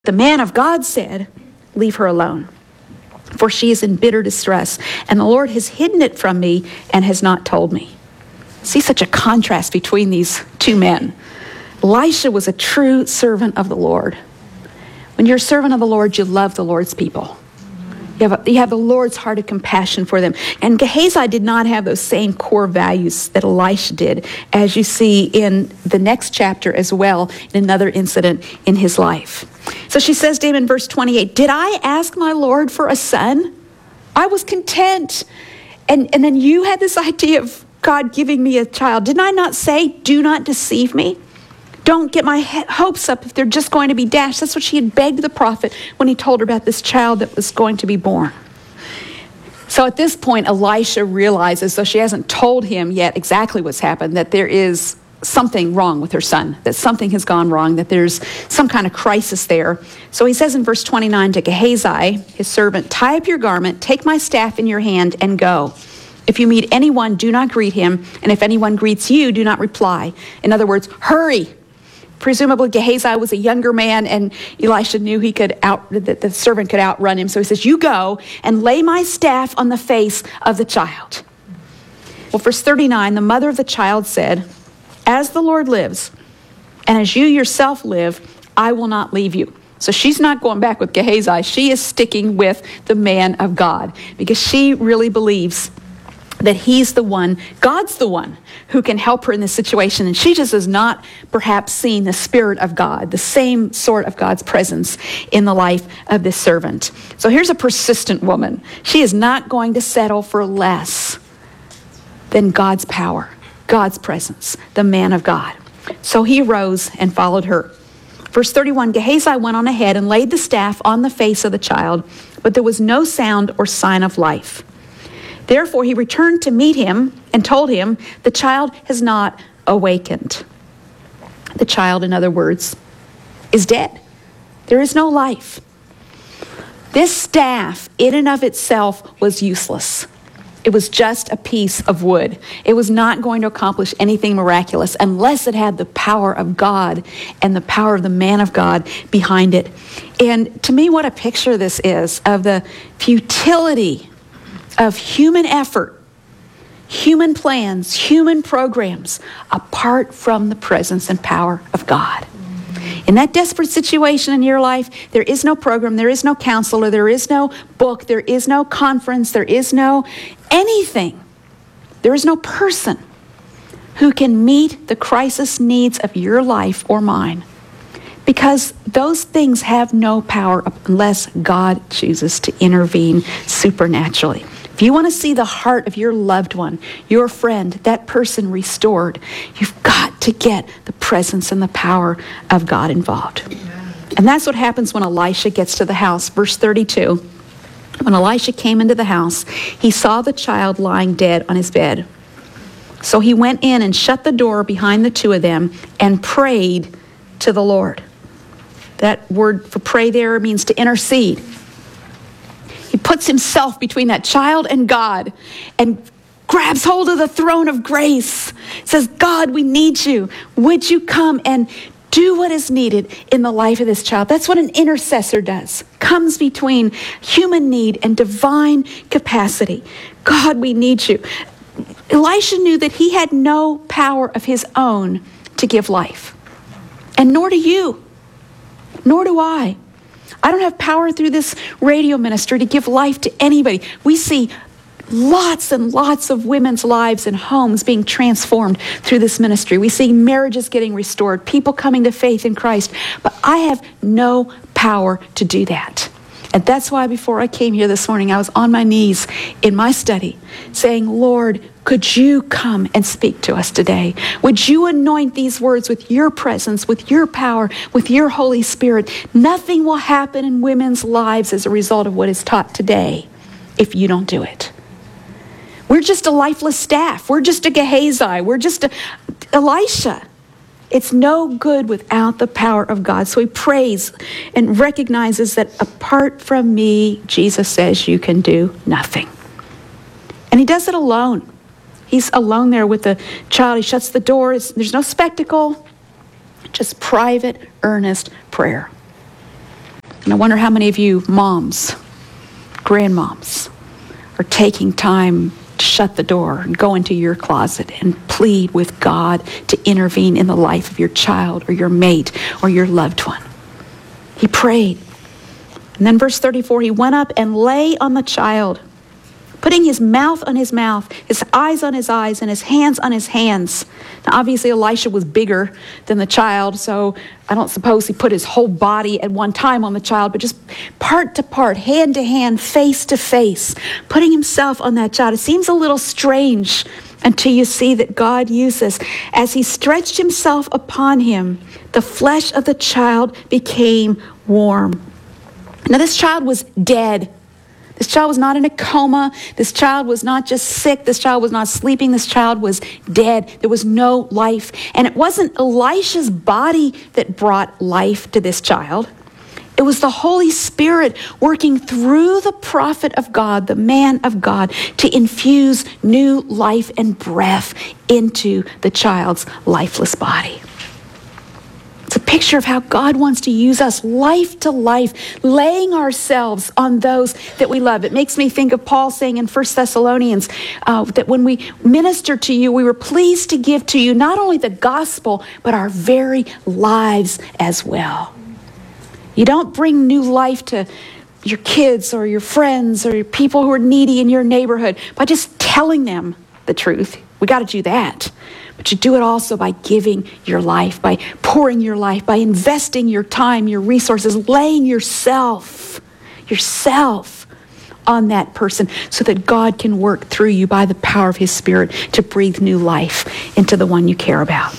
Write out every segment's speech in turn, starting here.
The man of God said, "Leave her alone, for she is in bitter distress, and the Lord has hidden it from me and has not told me." See such a contrast between these two men. Elisha was a true servant of the Lord. When you're a servant of the Lord, you love the Lord's people. You have the Lord's heart of compassion for them. And Gehazi did not have those same core values that Elisha did, as you see in the next chapter as well, in another incident in his life. So she says to him in verse 28, "Did I ask my Lord for a son? I was content. And then you had this idea of God giving me a child. Didn't I not say, do not deceive me? Don't get my hopes up if they're just going to be dashed." That's what she had begged the prophet when he told her about this child that was going to be born. So at this point, Elisha realizes, though she hasn't told him yet exactly what's happened, that there is something wrong with her son, that something has gone wrong, that there's some kind of crisis there. So he says in verse 29 to Gehazi, his servant, "Tie up your garment, take my staff in your hand, and go. If you meet anyone, do not greet him, and if anyone greets you, do not reply." In other words, hurry. Presumably Gehazi was a younger man, and Elisha knew that the servant could outrun him. So he says, "You go and lay my staff on the face of the child." Well, verse 39, the mother of the child said, "As the Lord lives, and as you yourself live, I will not leave you." So she's not going back with Gehazi. She is sticking with the man of God, because she really believes that he's the one, God's the one, who can help her in this situation. And she just has not perhaps seen the Spirit of God, the same sort of God's presence in the life of this servant. So here's a persistent woman. She is not going to settle for less than God's power, God's presence, the man of God. So he arose and followed her. Verse 31, Gehazi went on ahead and laid the staff on the face of the child, but there was no sound or sign of life. Therefore he returned to meet him and told him, "The child has not awakened." The child, in other words, is dead. There is no life. This staff, in and of itself, was useless. It was just a piece of wood. It was not going to accomplish anything miraculous unless it had the power of God and the power of the man of God behind it. And to me, what a picture this is of the futility of human effort, human plans, human programs, apart from the presence and power of God. In that desperate situation in your life, there is no program, there is no counselor, there is no book, there is no conference, there is no anything. There is no person who can meet the crisis needs of your life or mine, because those things have no power unless God chooses to intervene supernaturally. If you want to see the heart of your loved one, your friend, that person restored, you've got to get the presence and the power of God involved. And that's what happens when Elisha gets to the house. Verse 32, when Elisha came into the house, he saw the child lying dead on his bed. So he went in and shut the door behind the two of them and prayed to the Lord. That word for pray there means to intercede. He puts himself between that child and God and grabs hold of the throne of grace. Says, "God, we need you. Would you come and do what is needed in the life of this child?" That's what an intercessor does. Comes between human need and divine capacity. God, we need you. Elisha knew that he had no power of his own to give life. And nor do you. Nor do I. I don't have power through this radio ministry to give life to anybody. We see lots and lots of women's lives and homes being transformed through this ministry. We see marriages getting restored, people coming to faith in Christ. But I have no power to do that. And that's why before I came here this morning, I was on my knees in my study saying, "Lord, could you come and speak to us today? Would you anoint these words with your presence, with your power, with your Holy Spirit? Nothing will happen in women's lives as a result of what is taught today if you don't do it." We're just a lifeless staff. We're just a Gehazi. We're just a Elisha. It's no good without the power of God. So he prays and recognizes that apart from me, Jesus says, you can do nothing. And he does it alone. He's alone there with the child. He shuts the door. There's no spectacle, just private, earnest prayer. And I wonder how many of you moms, grandmoms, are taking time to shut the door and go into your closet and plead with God to intervene in the life of your child or your mate or your loved one. He prayed. And then verse 34, he went up and lay on the child, putting his mouth on his mouth, his eyes on his eyes, and his hands on his hands. Now, obviously, Elisha was bigger than the child, so I don't suppose he put his whole body at one time on the child, but just part to part, hand to hand, face to face, putting himself on that child. It seems a little strange until you see that God uses. As he stretched himself upon him, the flesh of the child became warm. Now, this child was dead. This child was not in a coma. This child was not just sick. This child was not sleeping. This child was dead. There was no life. And it wasn't Elisha's body that brought life to this child. It was the Holy Spirit working through the prophet of God, the man of God, to infuse new life and breath into the child's lifeless body. It's a picture of how God wants to use us life to life, laying ourselves on those that we love. It makes me think of Paul saying in 1 Thessalonians that when we minister to you, we were pleased to give to you not only the gospel, but our very lives as well. You don't bring new life to your kids or your friends or your people who are needy in your neighborhood by just telling them the truth. We got to do that. But you do it also by giving your life, by pouring your life, by investing your time, your resources, laying yourself on that person so that God can work through you by the power of his Spirit to breathe new life into the one you care about.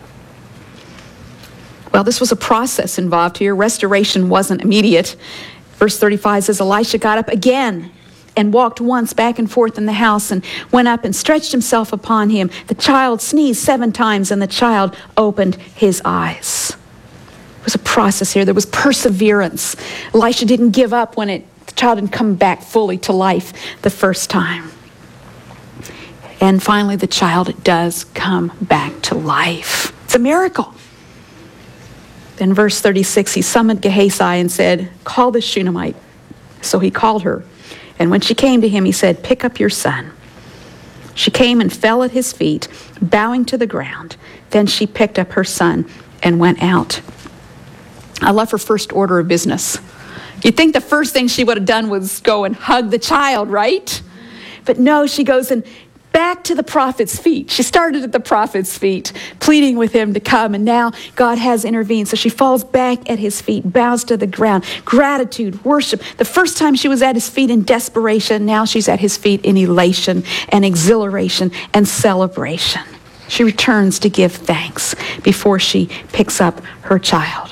Well, this was a process involved here. Restoration wasn't immediate. Verse 35 says, Elisha got up again and walked once back and forth in the house and went up and stretched himself upon him. The child sneezed 7 times and the child opened his eyes. It was a process here. There was perseverance. Elisha didn't give up when the child didn't come back fully to life the first time. And finally, the child does come back to life. It's a miracle. Then verse 36, he summoned Gehazi and said, call the Shunammite. So he called her. And when she came to him, he said, pick up your son. She came and fell at his feet, bowing to the ground. Then she picked up her son and went out. I love her first order of business. You'd think the first thing she would have done was go and hug the child, right? But no, she goes and back to the prophet's feet. She started at the prophet's feet, pleading with him to come, and now God has intervened. So she falls back at his feet, bows to the ground. Gratitude, worship. The first time she was at his feet in desperation, now she's at his feet in elation and exhilaration and celebration. She returns to give thanks before she picks up her child.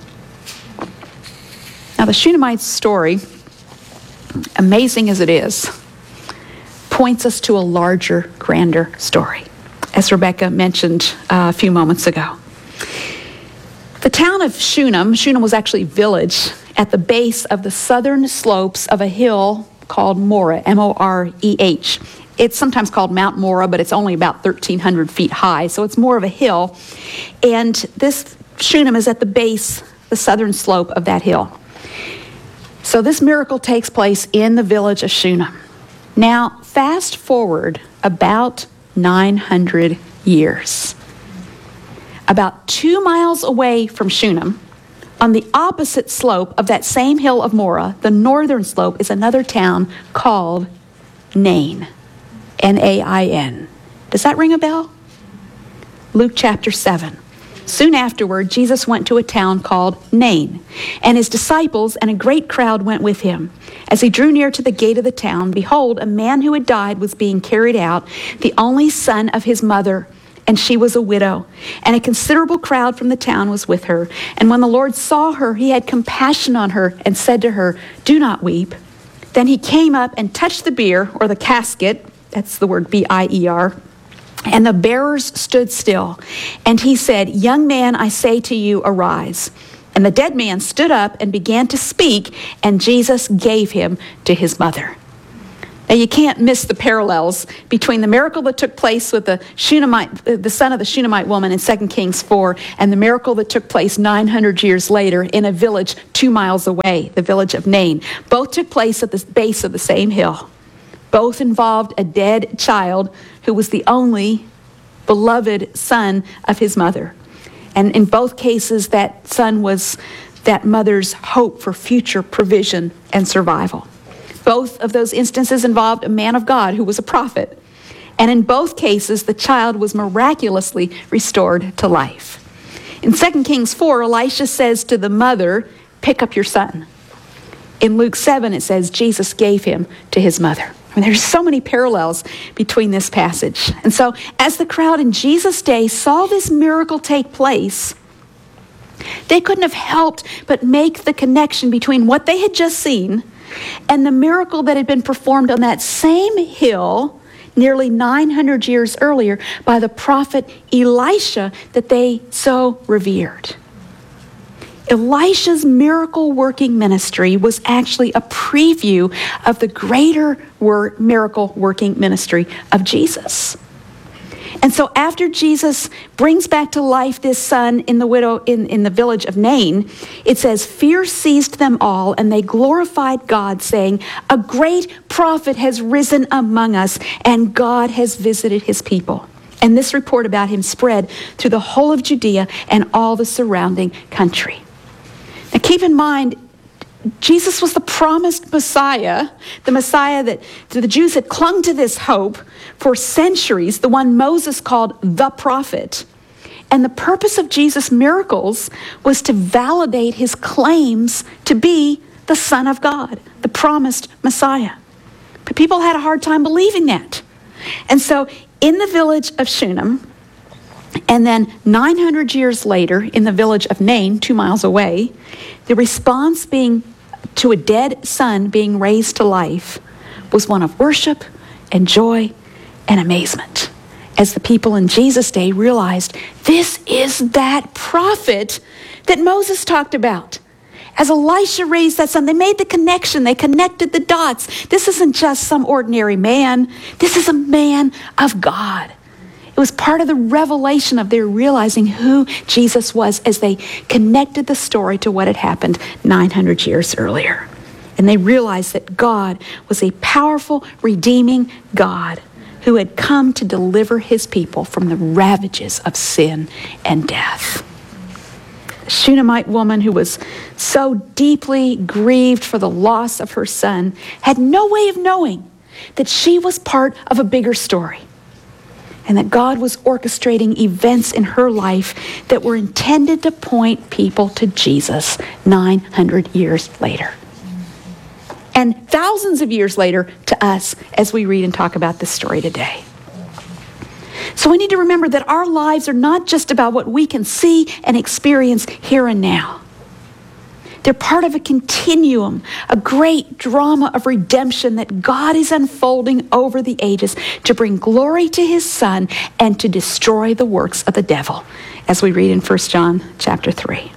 Now the Shunammite's story, amazing as it is, points us to a larger, grander story, as Rebecca mentioned a few moments ago. The town of Shunem was actually a village at the base of the southern slopes of a hill called Moreh, M-O-R-E-H. It's sometimes called Mount Moreh, but it's only about 1,300 feet high, so it's more of a hill. And this Shunem is at the base, the southern slope of that hill. So this miracle takes place in the village of Shunem. Now, fast forward about 900 years. About 2 miles away from Shunem, on the opposite slope of that same hill of Moreh, the northern slope, is another town called Nain. N-A-I-N. Does that ring a bell? Luke chapter 7. Soon afterward, Jesus went to a town called Nain, and his disciples and a great crowd went with him. As he drew near to the gate of the town, behold, a man who had died was being carried out, the only son of his mother, and she was a widow. And a considerable crowd from the town was with her. And when the Lord saw her, he had compassion on her and said to her, do not weep. Then he came up and touched the bier, or the casket, that's the word B-I-E-R, and the bearers stood still. And he said, young man, I say to you, arise. And the dead man stood up and began to speak, and Jesus gave him to his mother. Now, you can't miss the parallels between the miracle that took place with the son of the Shunammite woman in 2 Kings 4 and the miracle that took place 900 years later in a village 2 miles away, the village of Nain. Both took place at the base of the same hill. Both involved a dead child who was the only beloved son of his mother. And in both cases, that son was that mother's hope for future provision and survival. Both of those instances involved a man of God who was a prophet. And in both cases, the child was miraculously restored to life. In 2 Kings 4, Elisha says to the mother, "Pick up your son." In Luke 7, it says Jesus gave him to his mother. I mean, there's so many parallels between this passage. And so as the crowd in Jesus' day saw this miracle take place, they couldn't have helped but make the connection between what they had just seen and the miracle that had been performed on that same hill nearly 900 years earlier by the prophet Elisha that they so revered. Elisha's miracle-working ministry was actually a preview of the greater miracle-working ministry of Jesus. And so after Jesus brings back to life this son in the village of Nain, it says, "Fear seized them all, and they glorified God, saying, 'A great prophet has risen among us, and God has visited his people.' And this report about him spread through the whole of Judea and all the surrounding country." Now keep in mind, Jesus was the promised Messiah, the Messiah that the Jews had clung to this hope for centuries, the one Moses called the prophet. And the purpose of Jesus' miracles was to validate his claims to be the Son of God, the promised Messiah. But people had a hard time believing that. And so in the village of Shunem, and then 900 years later in the village of Nain, 2 miles away, the response being to a dead son being raised to life was one of worship and joy and amazement, as the people in Jesus' day realized this is that prophet that Moses talked about. As Elisha raised that son, they made the connection. They connected the dots. This isn't just some ordinary man. This is a man of God. It was part of the revelation of their realizing who Jesus was as they connected the story to what had happened 900 years earlier. And they realized that God was a powerful, redeeming God who had come to deliver his people from the ravages of sin and death. The Shunammite woman, who was so deeply grieved for the loss of her son, had no way of knowing that she was part of a bigger story, and that God was orchestrating events in her life that were intended to point people to Jesus 900 years later. And thousands of years later to us as we read and talk about this story today. So we need to remember that our lives are not just about what we can see and experience here and now. They're part of a continuum, a great drama of redemption that God is unfolding over the ages to bring glory to his Son and to destroy the works of the devil, as we read in 1 John chapter 3.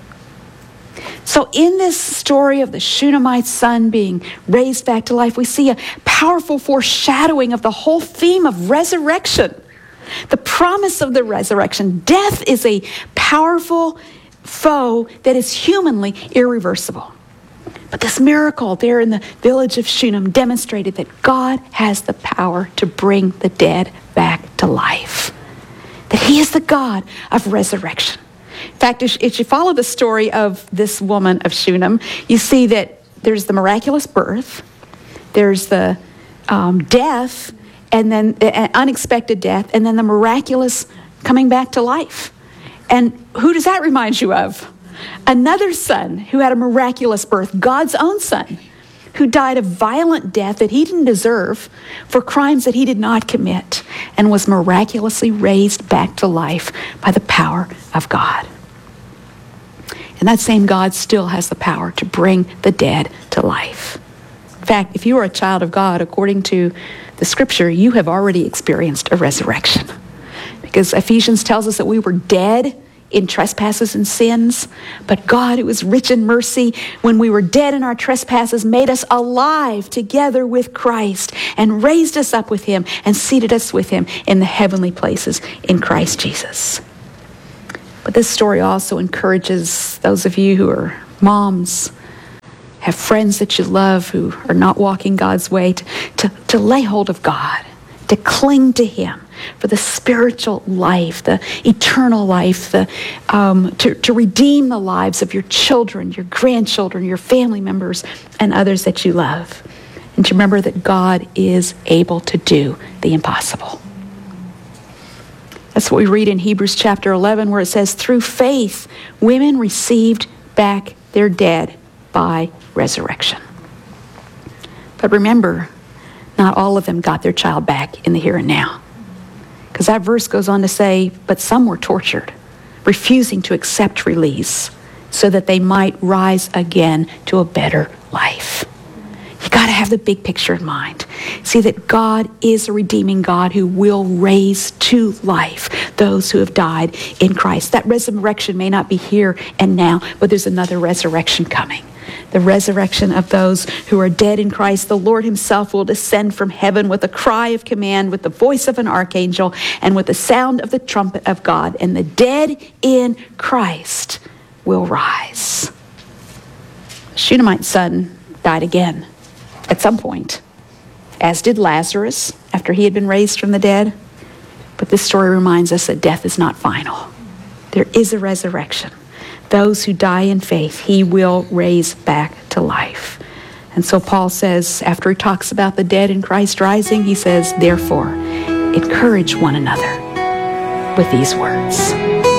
So in this story of the Shunammite son being raised back to life, we see a powerful foreshadowing of the whole theme of resurrection, the promise of the resurrection. Death is a powerful foe that is humanly irreversible. But this miracle there in the village of Shunem demonstrated that God has the power to bring the dead back to life, that he is the God of resurrection. In fact, if you follow the story of this woman of Shunem, you see that there's the miraculous birth, there's the death, and then unexpected death, and then the miraculous coming back to life. And who does that remind you of? Another son who had a miraculous birth, God's own son, who died a violent death that he didn't deserve for crimes that he did not commit, and was miraculously raised back to life by the power of God. And that same God still has the power to bring the dead to life. In fact, if you are a child of God, according to the scripture, you have already experienced a resurrection. Because Ephesians tells us that we were dead in trespasses and sins. But God, who is rich in mercy, when we were dead in our trespasses, made us alive together with Christ and raised us up with him and seated us with him in the heavenly places in Christ Jesus. But this story also encourages those of you who are moms, have friends that you love who are not walking God's way, to lay hold of God, to cling to him for the spiritual life, the eternal life, to redeem the lives of your children, your grandchildren, your family members, and others that you love. And to remember that God is able to do the impossible. That's what we read in Hebrews chapter 11, where it says, through faith, women received back their dead by resurrection. But remember, not all of them got their child back in the here and now. Because that verse goes on to say, but some were tortured, refusing to accept release so that they might rise again to a better life. You got to have the big picture in mind. See that God is a redeeming God who will raise to life those who have died in Christ. That resurrection may not be here and now, but there's another resurrection coming. The resurrection of those who are dead in Christ. The Lord himself will descend from heaven with a cry of command, with the voice of an archangel, and with the sound of the trumpet of God. And the dead in Christ will rise. The Shunammite's son died again at some point, as did Lazarus after he had been raised from the dead. But this story reminds us that death is not final. There is a resurrection. Those who die in faith, he will raise back to life. And so Paul says, after he talks about the dead in Christ rising, he says, therefore, encourage one another with these words.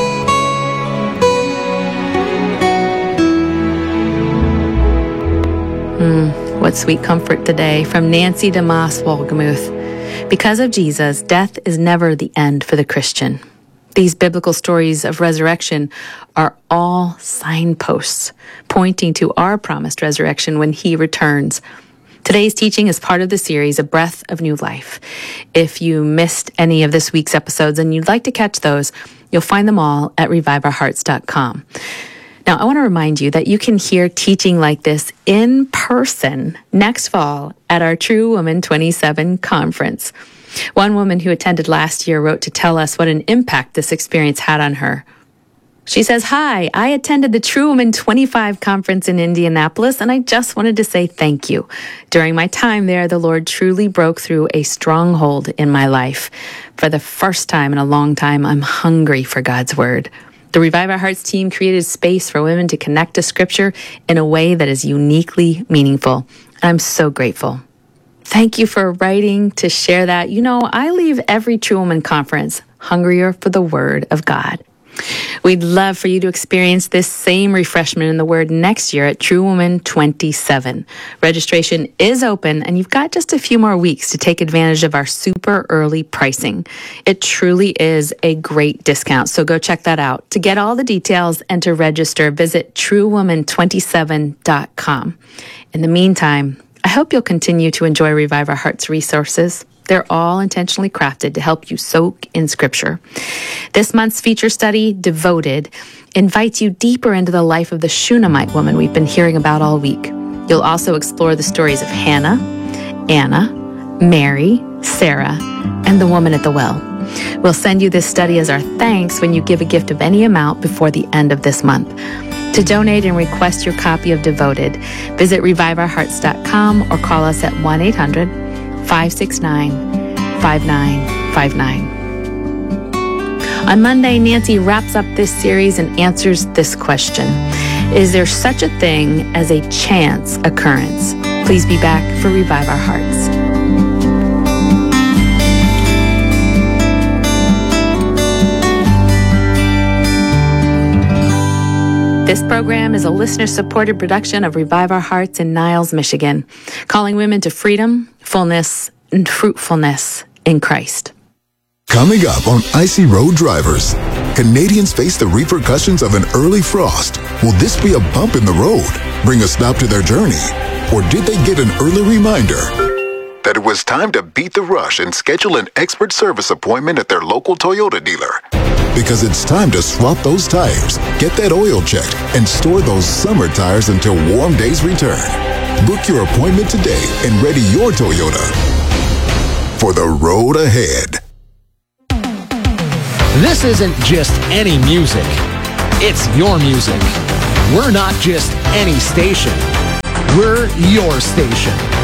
What sweet comfort today from Nancy DeMoss Wolgemuth. Because of Jesus, death is never the end for the Christian. These biblical stories of resurrection are all signposts pointing to our promised resurrection when he returns. Today's teaching is part of the series, A Breath of New Life. If you missed any of this week's episodes and you'd like to catch those, you'll find them all at reviveourhearts.com. Now, I want to remind you that you can hear teaching like this in person next fall at our True Woman 27 conference. One woman who attended last year wrote to tell us what an impact this experience had on her. She says, "Hi, I attended the True Woman 25 conference in Indianapolis, and I just wanted to say thank you. During my time there, the Lord truly broke through a stronghold in my life. For the first time in a long time, I'm hungry for God's Word." The Revive Our Hearts team created space for women to connect to Scripture in a way that is uniquely meaningful. And I'm so grateful. Thank you for writing to share that. You know, I leave every True Woman conference hungrier for the Word of God. We'd love for you to experience this same refreshment in the Word next year at True Woman 27. Registration is open, and you've got just a few more weeks to take advantage of our super early pricing. It truly is a great discount, so go check that out. To get all the details and to register, visit truewoman27.com. In the meantime, I hope you'll continue to enjoy Revive Our Hearts resources. They're all intentionally crafted to help you soak in Scripture. This month's feature study, Devoted, invites you deeper into the life of the Shunammite woman we've been hearing about all week. You'll also explore the stories of Hannah, Anna, Mary, Sarah, and the woman at the well. We'll send you this study as our thanks when you give a gift of any amount before the end of this month. To donate and request your copy of Devoted, visit reviveourhearts.com or call us at 1-800-569-5959. On Monday, Nancy wraps up this series and answers this question. Is there such a thing as a chance occurrence? Please be back for Revive Our Hearts. This program is a listener-supported production of Revive Our Hearts in Niles, Michigan, calling women to freedom, fullness, and fruitfulness in Christ. Coming up on Icy Road Drivers, Canadians face the repercussions of an early frost. Will this be a bump in the road, bring a stop to their journey? Or did they get an early reminder? that it was time to beat the rush and schedule an expert service appointment at their local Toyota dealer. Because it's time to swap those tires, get that oil checked, and store those summer tires until warm days return. Book your appointment today and ready your Toyota for the road ahead. This isn't just any music. It's your music. We're not just any station. We're your station.